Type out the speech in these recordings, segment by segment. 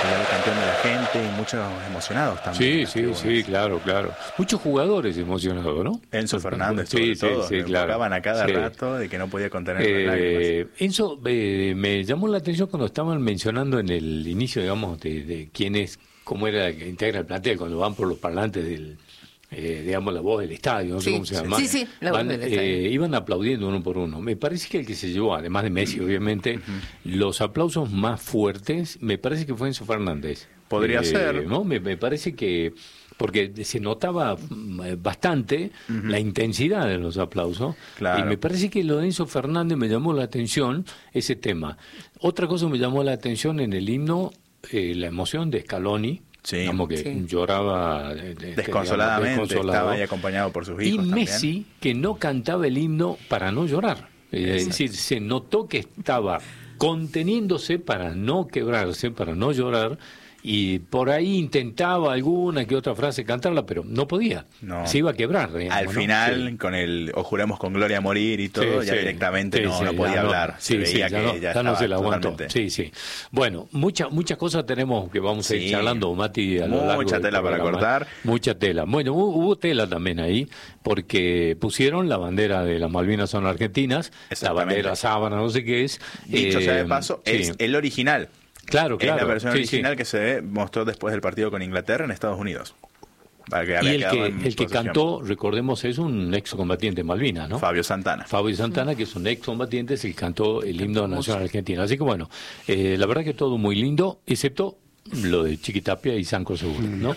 el campeón de la gente y muchos emocionados también. Sí, claro. Muchos jugadores emocionados, ¿no? Enzo Fernández, sobre todo, sí, claro. Hablaban a cada rato de que no podía contener las lágrimas. Enzo, me llamó la atención cuando estaban mencionando en el inicio, digamos, de quién es, cómo era que integra el plantel, cuando van por los parlantes del... digamos, la voz del estadio, no sé cómo se llama. Sí, la voz del estadio. Iban aplaudiendo uno por uno. Me parece que el que se llevó, además de Messi, obviamente, los aplausos más fuertes, me parece que fue Enzo Fernández. Podría ser. ¿No? Me parece que, porque se notaba bastante la intensidad de los aplausos. Claro. Y me parece que lo de Enzo Fernández me llamó la atención, ese tema. Otra cosa me llamó la atención en el himno, la emoción de Scaloni. Sí. Como que lloraba desconsoladamente, estaba ahí acompañado por sus hijos. Y Messi, también, que no cantaba el himno para no llorar. Es decir, se notó que estaba conteniéndose para no quebrarse, para no llorar, y por ahí intentaba alguna que otra frase cantarla, pero no podía. No. Se iba a quebrar. Digamos, al final, sí, con el o juremos con gloria a morir y todo, directamente no podía hablar. Se veía que ya no se la aguantó. Totalmente. Sí. Bueno, muchas cosas tenemos que vamos a ir charlando, Mati, a lo largo mucha del tela programa. Para cortar. Mucha tela. Bueno, hubo tela también ahí, porque pusieron la bandera de las Malvinas son argentinas, la bandera sábana, no sé qué es. Dicho sea de paso, es el original. Claro. Es la versión original que se mostró después del partido con Inglaterra en Estados Unidos. Y el que cantó, recordemos, es un excombatiente de Malvinas, ¿no? Fabio Santana, que es un excombatiente, es el que cantó el himno nacional argentino. Así que bueno, la verdad que todo muy lindo, excepto lo de Chiquitapia y Sanco Seguro, ¿no?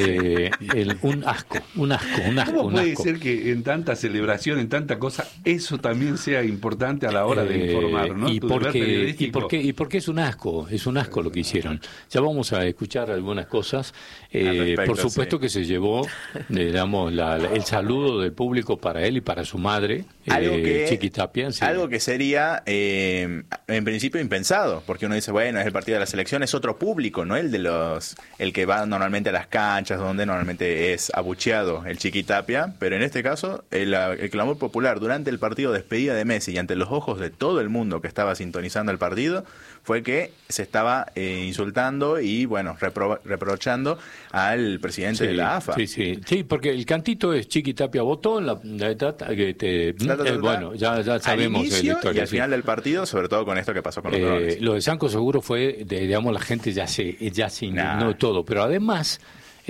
Un asco. ¿Cómo puede ser que en tanta celebración, en tanta cosa, eso también sea importante a la hora de informar, ¿no? ¿Y por qué es un asco? Es un asco lo que hicieron. Ya vamos a escuchar algunas cosas. Por supuesto que se llevó, digamos, el saludo del público para él y para su madre, Chiquitapia. Sí. Algo que sería, en principio, impensado, porque uno dice, bueno, es el partido de la selección, es otro público, no el que va normalmente a las canchas, donde normalmente es abucheado el Chiquitapia, pero en este caso, el clamor popular durante el partido de despedida de Messi y ante los ojos de todo el mundo que estaba sintonizando el partido, fue que se estaba insultando y, bueno, reprochando al presidente de la AFA. Sí, porque el cantito es Chiquitapia votó, bueno, ya sabemos al inicio la historia. Y al final del partido, sobre todo con esto que pasó con los drones. Lo de Sanco Seguro fue, digamos, la gente ya se indignó todo, pero además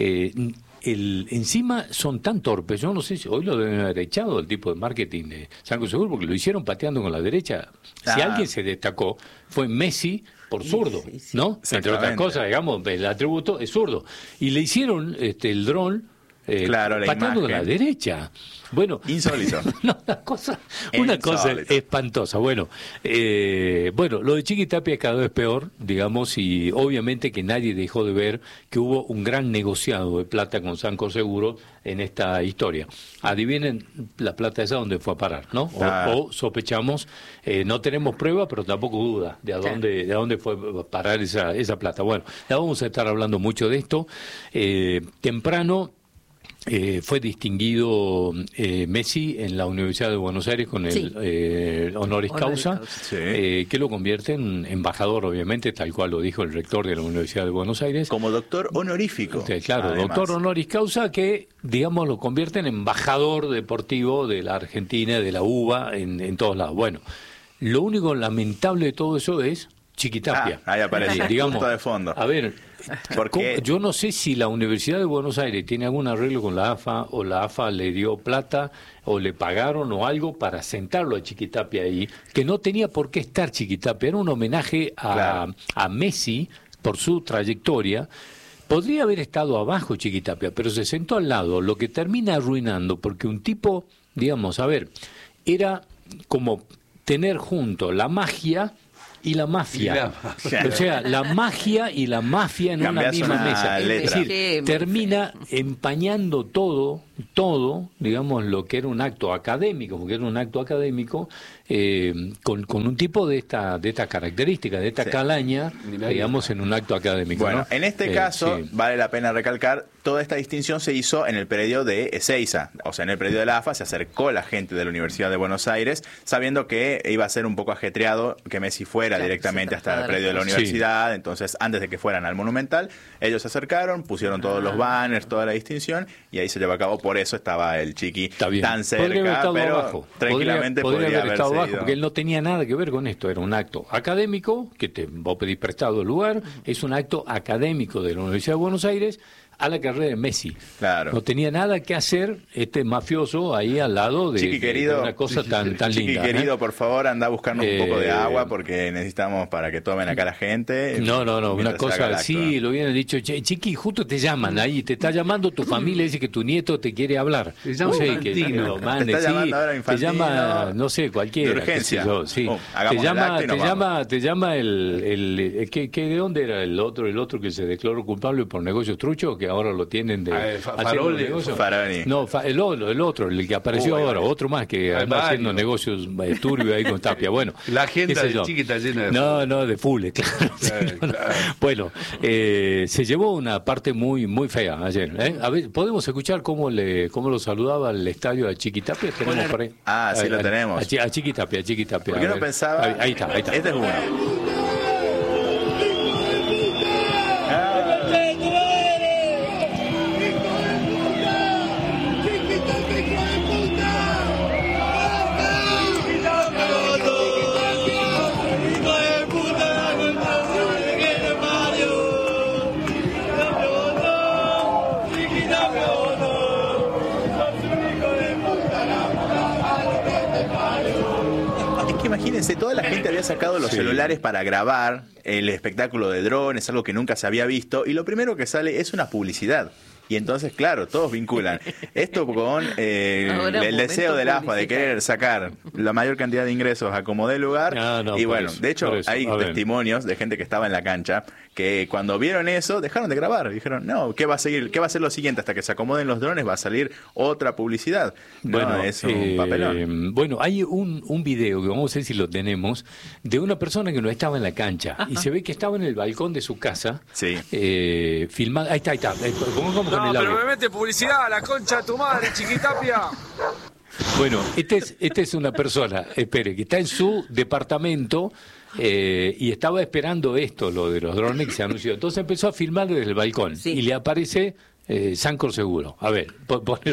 encima son tan torpes. Yo no sé si hoy lo deben haber echado el tipo de marketing de Sanco Seguro, porque lo hicieron pateando con la derecha. Si alguien se destacó fue Messi por zurdo, ¿no? Entre otras cosas, digamos, el atributo es zurdo, y le hicieron el dron pateando con la derecha. Bueno, insólito. Una cosa espantosa. Bueno, lo de Chiquitapia es cada vez peor, digamos, y obviamente que nadie dejó de ver que hubo un gran negociado de plata con Sanco Seguro en esta historia. Adivinen la plata esa dónde fue a parar, ¿no? O sospechamos, no tenemos prueba, pero tampoco duda de a dónde fue a parar esa plata. Bueno, ya vamos a estar hablando mucho de esto. Temprano fue distinguido Messi en la Universidad de Buenos Aires con el honoris causa, que lo convierte en embajador, obviamente, tal cual lo dijo el rector de la Universidad de Buenos Aires. Como doctor honorífico. Claro, además. Doctor honoris causa que, digamos, lo convierte en embajador deportivo de la Argentina, de la UBA, en todos lados. Bueno, lo único lamentable de todo eso es Chiquitapia. Ahí aparece, digamos, de fondo. A ver, yo no sé si la Universidad de Buenos Aires tiene algún arreglo con la AFA, o la AFA le dio plata, o le pagaron o algo para sentarlo a Chiquitapia ahí, que no tenía por qué estar Chiquitapia. Era un homenaje a Messi por su trayectoria. Podría haber estado abajo Chiquitapia, pero se sentó al lado, lo que termina arruinando, porque un tipo, digamos, era como tener junto la magia y la mafia. O sea, la magia y la mafia en una misma mesa. Es decir, termina empañando todo, digamos, lo que era un acto académico, porque era un acto académico, con un tipo de esta característica, de esta calaña, digamos, en un acto académico. Bueno, ¿no? En este caso, vale la pena recalcar, toda esta distinción se hizo en el predio de Ezeiza, o sea, en el predio de la AFA se acercó la gente de la Universidad de Buenos Aires, sabiendo que iba a ser un poco ajetreado que Messi fuera directamente hasta el predio de la universidad, entonces antes de que fueran al Monumental, ellos se acercaron, pusieron todos los banners, toda la distinción, y ahí se llevó a cabo, por eso estaba el Chiqui tan cerca, pero abajo. Tranquilamente podría haber estado abajo, porque él no tenía nada que ver con esto, era un acto académico, que vos pedís prestado el lugar, es un acto académico de la Universidad de Buenos Aires, a la carrera de Messi. Claro. No tenía nada que hacer este mafioso ahí al lado de, querido, de una cosa tan linda. Chiqui querido, por favor, anda a buscarnos un poco de agua porque necesitamos para que tomen acá la gente. No, una cosa así, lo hubieran dicho, Chiqui, justo te llaman ahí, te está llamando tu familia, dice que tu nieto te quiere hablar. Te llama Infantino. Te está llamando ahora Infantino. Te llama, no sé, cualquiera. De urgencia. Te llama el ¿de dónde era el otro que se declaró culpable por negocios truchos? Que ahora lo tienen de Faroni. No, el otro, el que apareció ahora, otro más que anda haciendo negocios turbios ahí con Tapia. Bueno, la agenda de Chiqui está llena de no, de full, claro. Bueno, se llevó una parte muy fea ayer. A ver, podemos escuchar cómo lo saludaba al estadio a Chiqui Tapia. Tenemos por ahí. Sí, lo tenemos. A Chiqui Tapia. ¿Por qué no pensaba? Ahí está. Este es uno. Imagínense, toda la gente había sacado los celulares para grabar el espectáculo de drones, algo que nunca se había visto, y lo primero que sale es una publicidad. Y entonces, claro, todos vinculan esto con el deseo del AFA de querer sacar la mayor cantidad de ingresos a como dé lugar. Y bueno, de hecho, hay testimonios de gente que estaba en la cancha que cuando vieron eso dejaron de grabar. Dijeron, no, ¿qué va a seguir? ¿Qué va a ser lo siguiente? Hasta que se acomoden los drones va a salir otra publicidad. Bueno, es un papelón. Bueno, hay un video que vamos a ver si lo tenemos, de una persona que no estaba en la cancha. Ajá. Y se ve que estaba en el balcón de su casa. Filmando. Ahí está. No, pero me mete publicidad a la concha de tu madre, Chiqui Tapia. Bueno, esta es una persona, que está en su departamento y estaba esperando lo de los drones que se anunció. Entonces empezó a filmar desde el balcón y le aparece Sancor Seguro. A ver, ponelo.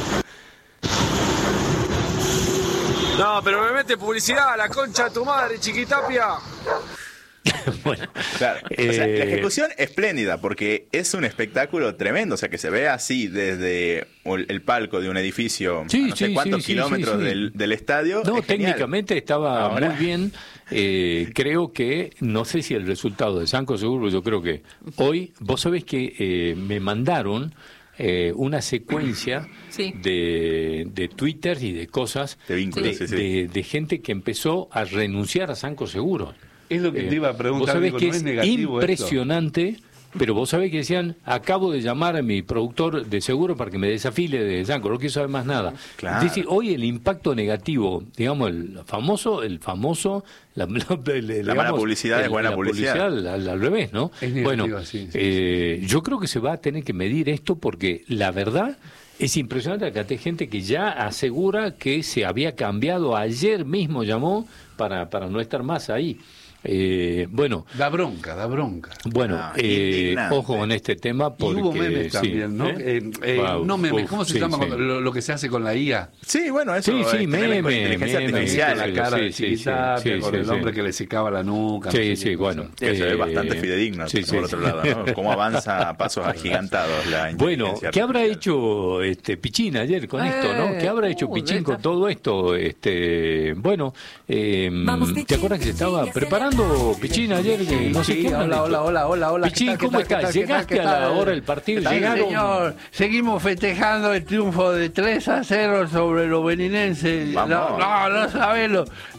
No, pero me mete publicidad a la concha de tu madre, Chiqui Tapia. Bueno, claro. O sea, la ejecución espléndida porque es un espectáculo tremendo, o sea, que se ve así desde el palco de un edificio a no sé cuántos kilómetros del estadio. No, técnicamente estaba muy bien. Creo que, no sé si el resultado de Sancor Seguro, yo creo que hoy, vos sabés que me mandaron una secuencia de Twitter y de cosas de gente que empezó a renunciar a Sancor Seguro. Es lo que te iba a preguntar. Vos sabés que ¿no es impresionante, pero vos sabés que decían, acabo de llamar a mi productor de seguro para que me desafile de Sancor, no quiero saber más nada. Claro. Es decir, hoy el impacto negativo, digamos, el famoso, la mala publicidad es buena publicidad. Al revés, ¿no? Bueno, yo creo que se va a tener que medir esto porque la verdad es impresionante que hay gente que ya asegura que se había cambiado, ayer mismo llamó para no estar más ahí. Bueno, da bronca. Bueno, ojo con este tema porque y hubo memes también, ¿no? No memes, ¿cómo se llama lo que se hace con la IA? Sí, bueno, eso memes, inteligencia artificial, la cara de Chiquita, con el hombre que le secaba la nuca. Bueno, eso es bastante fidedigno por otro lado, ¿no? Cómo avanza a pasos agigantados la inteligencia artificial. ¿Qué habrá hecho Pichín ayer con esto, no? ¿Qué habrá hecho Pichín con todo esto? Bueno, ¿te acuerdas que se estaba preparando Pichín ayer? No sé qué. Hola. Pichín, ¿cómo estás? ¿Llegaste a la hora del partido? Señor, seguimos festejando el triunfo de 3-0 sobre los beninenses. No sabés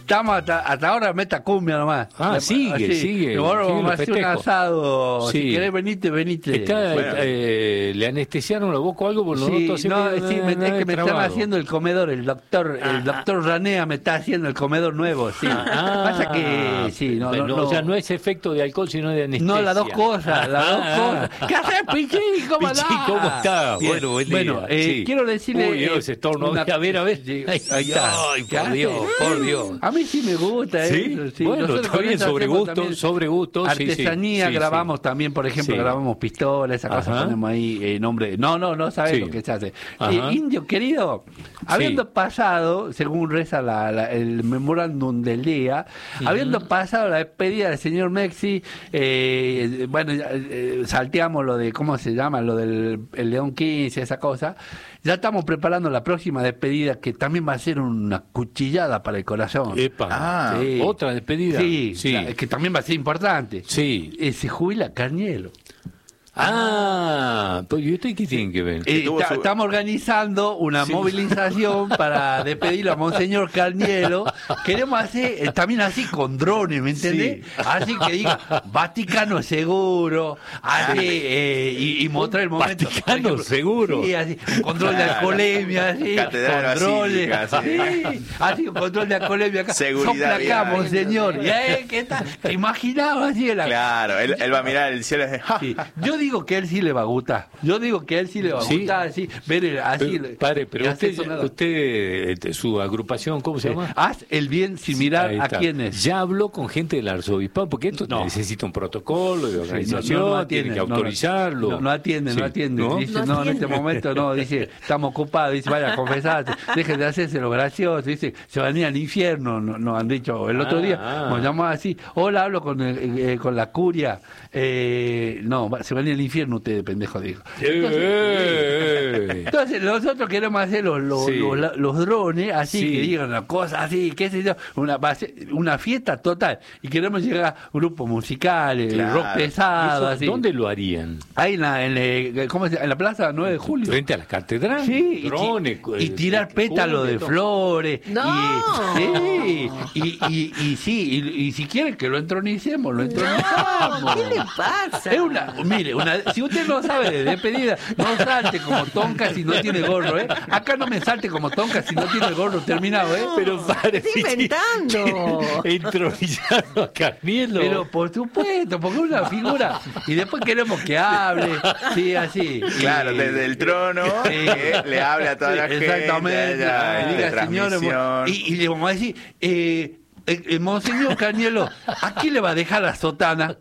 Estamos hasta ahora meta cumbia nomás. Sigue. Ahora vamos a hacer un asado. Sí. Si querés venite. ¿Le anestesiaron la boca o algo? Por Es que me están haciendo el comedor. El doctor Ranea me está haciendo el comedor nuevo. Sí. Pasa que o sea, no es efecto de alcohol, sino de anestesia. No, las dos cosas. ¿Qué haces, Pichi? ¿Cómo está? Bueno, quiero decirle... Uy, ese estorno. A ver. Ahí está. Ay, por Dios. A mí sí me gusta eso. Sí. Bueno, está bien, sobre gusto. Artesanía grabamos también, por ejemplo, grabamos pistolas, esas cosas, ponemos ahí nombre. No sabes lo que se hace. Indio querido, habiendo pasado, según reza el memorándum del día, habiendo pasado la despedida del señor Mexi, salteamos lo de, ¿cómo se llama? Lo del el León 15, esa cosa. Ya estamos preparando la próxima despedida, que también va a ser una cuchillada para el corazón. Epa. Otra despedida. Sí. Que también va a ser importante. Sí. Se jubila Carnielo. Pues ¿y usted qué tiene que ver? Estamos organizando una movilización para despedir a Monseñor Carnielo. Queremos hacer también así con drones, ¿me entendés? Así que diga Vaticano seguro, así, y mostrar el momento. Vaticano seguro. Sí, así, control de alcoholemia, así. Catedral controles, así, control de alcoholemia acá. Seguridad. Sopla acá, Monseñor. ¿Qué tal? ¿Te imaginabas así? Claro, él va a mirar el cielo y Yo digo que a él sí le va a gustar. Así, ver así. Padre, pero usted, su agrupación, ¿cómo se llama? Haz el bien sin mirar a quiénes. Ya habló con gente del arzobispado, porque esto necesita un protocolo de organización, tiene que autorizarlo. No atiende. Dice, en este momento no, dice, estamos ocupados, dice, vaya a confesarse, dejen de hacerse lo gracioso, dice, se van a ir al infierno, nos han dicho el otro día, nos llamó así, hola, hablo con la curia, se van a ir al infierno ustedes, pendejo, dijo. Entonces nosotros queremos hacer los drones, así, que digan una cosa así, qué sé yo, una fiesta total, y queremos llegar a grupos musicales, rock pesado, así. ¿Dónde lo harían? Ahí en la plaza 9 de julio. Frente a la catedral. Sí, drones, y tirar pétalos de flores. ¡No! Y si quieren que lo entronicemos, lo entronizamos. ¿Qué le pasa? Si usted no sabe de despedida, no salte como tonca si no tiene gorro, ¿eh? Acá no me salte como tonca si no tiene el gorro terminado, ¿eh? Pero padre, estoy inventando. Entronizando a Carnielo. Pero por supuesto, porque es una figura. Y después queremos que hable, sí, así. Claro, desde el trono, le hable a toda la gente. Exactamente. Diga, señor, y le vamos a decir, Monseñor Carnielo, ¿a quién le va a dejar la sotana?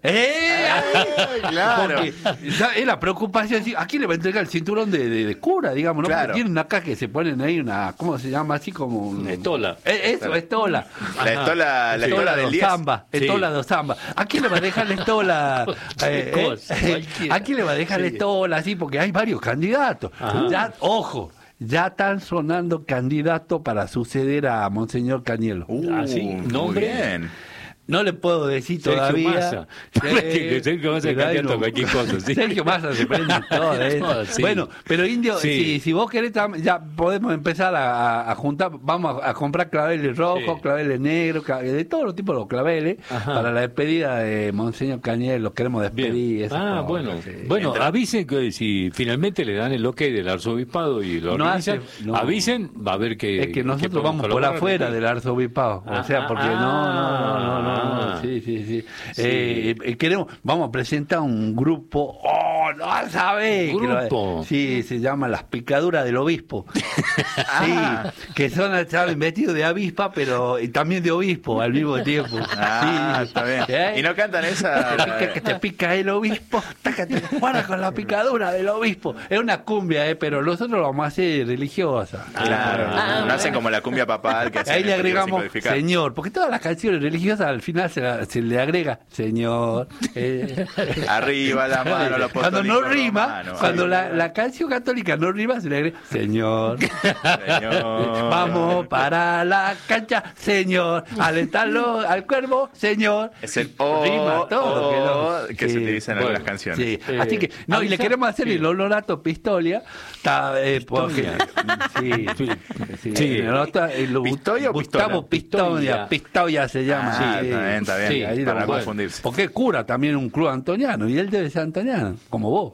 Claro. Porque es la preocupación, ¿a quién le va a entregar el cinturón de cura, digamos? ¿No? Claro. Porque tienen acá que se ponen ahí ¿cómo se llama? Así como estola. Estola. La estola del 10. Estola de Zamba. ¿A quién le va a dejar la estola? ¿A quién le va a dejar la estola? Así, porque hay varios candidatos. Ya están sonando candidatos para suceder a Monseñor Carnielo. ¿Nombre? Bien. No le puedo decir todavía. Sergio Massa es candidato a cualquier cosa. ¿Sí? Sergio Massa se prende todo eso. Sí. Bueno, pero Indio, si vos querés, ya podemos empezar a juntar, vamos a comprar claveles rojos, claveles negros, de todos los tipos de claveles, para la despedida de Monseñor Carnielo. Los queremos despedir. Bueno, avisen que si finalmente le dan el ok del arzobispado y lo organizan, avisen, va a haber que... Es que nosotros vamos por afuera del arzobispado. O sea, porque no. Sí. Vamos a presentar un grupo. No sabés. ¿Grupo? Sí, se llama Las Picaduras del Obispo. Que son, ¿saben? Vestidos de avispa, pero también de obispo al mismo tiempo. Está bien. ¿Y no cantan esa? Que te pica el obispo. Guarda con la picadura del obispo. Es una cumbia, pero nosotros lo vamos a hacer religiosa. Claro. No hacen como la cumbia papal. Que ahí le agregamos señor, porque todas las canciones religiosas al final se le agrega señor. Arriba la mano, la cuando no rima, cuando la canción católica no rima, se le agrega, Señor, vamos para la cancha, Señor, alentarlo al cuervo, Señor. Es el rima todo que se utiliza en algunas canciones. Sí. Así que, y le queremos hacer el olorato Pistoia. Pistoia. ¿Pistoia o Pistoia? Pistoia se llama. Está bien. Ahí para confundirse. Porque cura también un club antoniano, y él debe ser antoniano, como vos.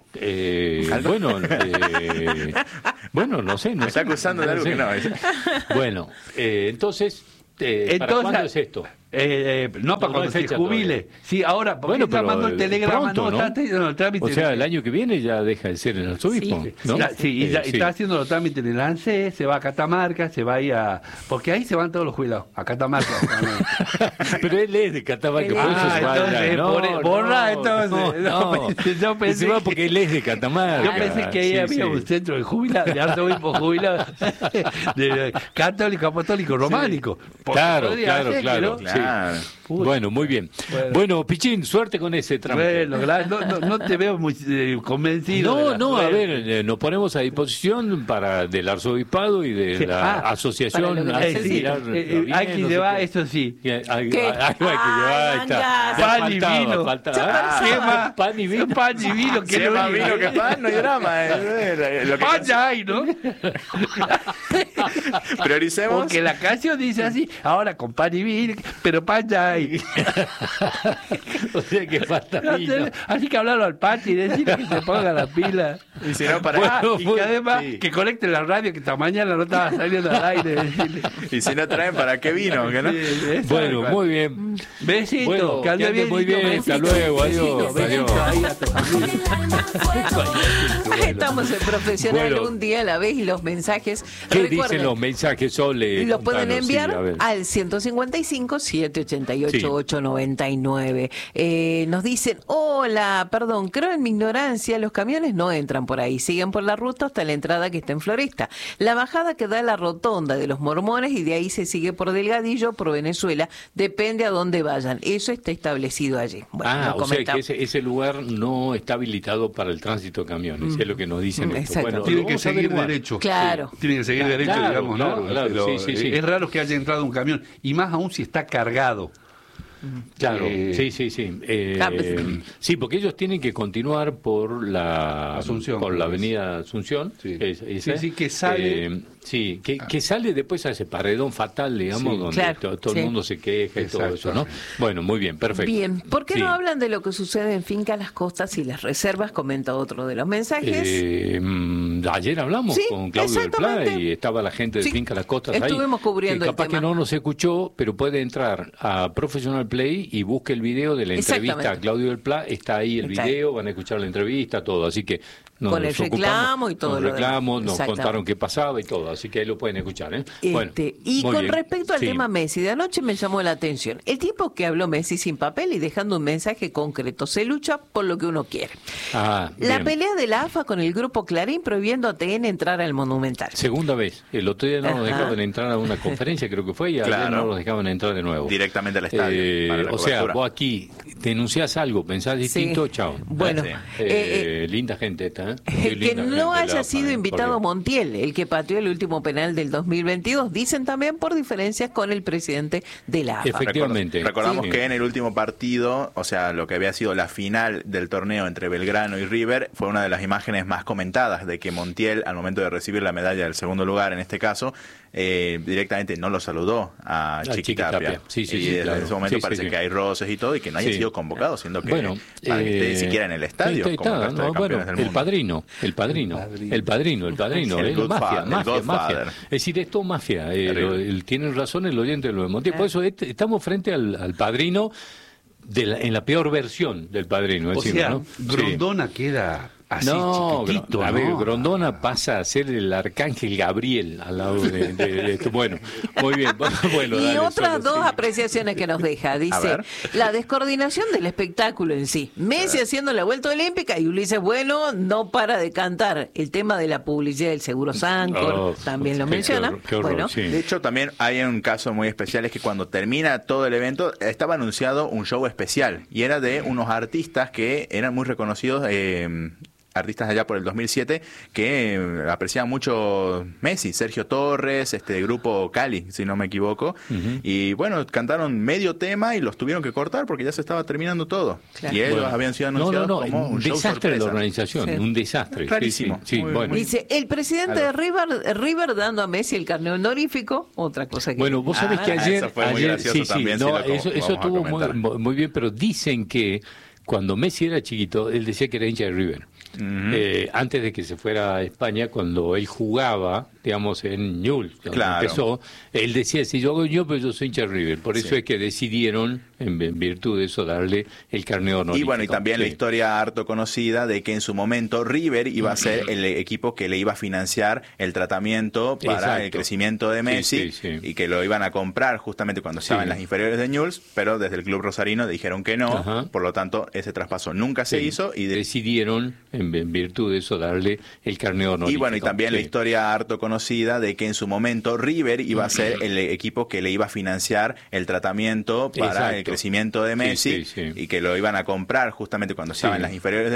Bueno, no sé. Me está acusando de algo que no. Bueno, entonces, ¿para cuándo es esto? No, para cuando se jubile. Sí, ahora, porque está mandando el telegrama. Pronto, ¿no? El trámite. O sea, el año que viene ya deja de ser el arzobispo, ¿no? Y está haciendo los trámites en el ANSES, se va a Catamarca, se va ahí a... Porque ahí se van todos los jubilados, a Catamarca. Pero él es de Catamarca, por eso se va allá. Entonces, yo pensé que porque él es de Catamarca. Yo pensé que ahí había un centro de jubilados, de arzobispo jubilados, de católico, apostólico, románico. Claro. Bueno, muy bien. Bueno, Pichín, suerte con ese trámite. Bueno, no te veo muy convencido. No, a ver, nos ponemos a disposición del arzobispado y de la asociación. Hay que llevar, eso sí. Hay que llevar, pan y vino. Pan y vino. Pan y vino. Si es más vino que pan, no hay drama. Pan ya hay, ¿no? Prioricemos. Porque la canción dice así, ahora con pan y vino, pero pan ya hay. O sea que falta vino. Así que hablarlo al Pati y decirle que se ponga la pila. Y si no, para y que además que conecte la radio, que esta mañana no estaba saliendo al aire. Y si no traen, ¿para qué vino? ¿Que no? Bueno, muy bien. Besito, bueno, que ande bien, muy bien. Hasta luego, adiós. Estamos en Profesional un día a la vez y los mensajes. ¿Qué dicen los mensajes, Sole? Los pueden enviar al 155-788-899. Nos dicen, hola, perdón, creo en mi ignorancia, los camiones no entran por ahí, siguen por la ruta hasta la entrada que está en Floresta. La bajada que da a la rotonda de los Mormones y de ahí se sigue por Delgadillo, por Venezuela, depende a dónde vayan. Eso está establecido allí. Bueno, o sea que ese lugar no está habilitado para el tránsito de camiones, es lo que nos dicen. Bueno, tienen que seguir derecho. Claro. Tienen que seguir derecho, digamos, ¿no? Claro, sí. Es raro que haya entrado un camión, y más aún si está cargado. Claro, sí. Sí, porque ellos tienen que continuar por la Asunción, por la avenida Asunción. Sí, que sale. Que sale después a ese paredón fatal, digamos, donde todo el mundo se queja y todo eso, ¿no? Bueno, muy bien, perfecto. Bien, ¿por qué no hablan de lo que sucede en Finca Las Costas y las reservas? Comenta otro de los mensajes. Ayer hablamos con Claudio del Pla y estaba la gente de Finca Las Costas ahí. Estuvimos cubriendo capaz el tema. Que no nos escuchó, pero puede entrar a Professional Play y busque el video de la entrevista a Claudio del Pla. Está ahí el video, van a escuchar la entrevista, todo. Así que con el reclamo y todo lo demás. Nos contaron qué pasaba y todo, así que ahí lo pueden escuchar. Bueno, y con respecto al tema Messi, de anoche me llamó la atención el tiempo que habló Messi sin papel y dejando un mensaje concreto: se lucha por lo que uno quiere. La pelea de la AFA con el grupo Clarín prohibiendo a TN entrar al Monumental. Segunda vez, el otro día no nos dejaban entrar a una conferencia, creo que fue, y ayer no nos dejaban entrar de nuevo. Directamente al estadio. O sea, vos aquí denunciás algo, pensás distinto, chao. Bueno, linda gente esta. Que no haya sido invitado Montiel, el que pateó el último penal del 2022, dicen también por diferencias con el presidente de la AFA. Efectivamente. Recordamos que en el último partido, o sea, lo que había sido la final del torneo entre Belgrano y River, fue una de las imágenes más comentadas de que Montiel, al momento de recibir la medalla del segundo lugar en este caso, directamente no lo saludó a Chiquitapia. Sí, y desde ese momento parece que hay roces y todo, y que no haya sido convocado, siendo que para que esté ni siquiera en el estadio, como el resto de campeones del mundo. El padrino, mafia. Es decir, es todo mafia. Tienen razón el oyente de lo de Montiel. Por eso estamos frente al padrino en la peor versión del padrino. O sea, ¿no? Grondona queda así chiquitito. A ver, Grondona pasa a ser el arcángel Gabriel al lado de esto. Bueno, muy bien. Bueno, y otras dos apreciaciones que nos deja. Dice, la descoordinación del espectáculo en sí. Messi haciendo la vuelta olímpica y Ulises Bueno no para de cantar. El tema de la publicidad del seguro Sancor también lo menciona. Qué horror, de hecho, también hay un caso muy especial, es que cuando termina todo el evento, estaba anunciado un show especial y era de unos artistas que eran muy reconocidos artistas allá por el 2007 que apreciaban mucho Messi, Sergio Torres, grupo Cali, si no me equivoco, y bueno, cantaron medio tema y los tuvieron que cortar porque ya se estaba terminando todo. Claro. Y ellos habían sido anunciados como un show desastre sorpresa. de la organización, un desastre. Clarísimo. Sí, bueno. Dice, el presidente de River dando a Messi el carnet honorífico, otra cosa que... Bueno, vos sabés que ayer... Eso fue muy gracioso también. Eso estuvo muy bien, pero dicen que cuando Messi era chiquito, él decía que era hincha de River. Antes de que se fuera a España, cuando él jugaba, digamos, en Newell's, claro, empezó, él decía, si yo hago yo, pero yo soy hincha de River. Por eso es que decidieron, en virtud de eso, darle el carnet honorífico. Y bueno, y también la historia harto conocida de que en su momento River iba a ser el equipo que le iba a financiar el tratamiento para el crecimiento de Messi, y que lo iban a comprar justamente cuando estaban en las inferiores de Newell's, pero desde el club rosarino dijeron que no, por lo tanto ese traspaso nunca se hizo y decidieron, en virtud de eso, darle el carnet honorífico. Y bueno, y también la historia harto conocida de que en su momento River iba a ser el equipo que le iba a financiar el tratamiento para el crecimiento de Messi, y que lo iban a comprar justamente cuando estaban en las inferiores de